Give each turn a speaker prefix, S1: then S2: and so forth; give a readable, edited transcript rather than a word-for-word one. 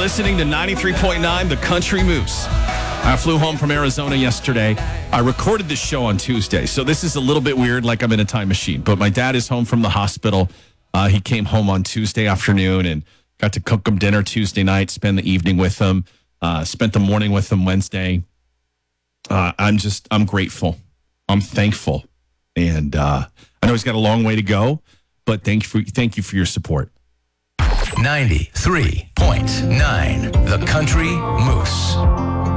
S1: listening to 93.9 The Country Moose. I flew home from Arizona yesterday. I recorded this show on Tuesday, so this is a little bit weird, like I'm in a time machine. But my dad is home from the hospital. He came home on Tuesday afternoon and got to cook him dinner Tuesday night, spend the evening with him, spent the morning with him Wednesday. I'm grateful. I'm thankful. And I know he's got a long way to go, but thank you for your support.
S2: 93.9 The Country Moose.